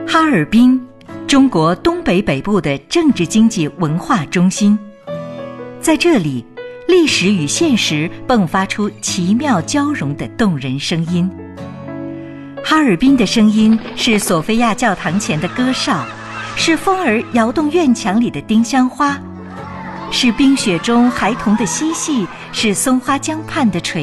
哈尔滨，中国东北北部的政治经济文化中心。在这里，历史与现实迸发出奇妙交融的动人声音。哈尔滨的声音是索菲亚教堂前的歌哨，是风儿摇动院墙里的丁香花，是冰雪中孩童的嬉戏，是松花江畔的垂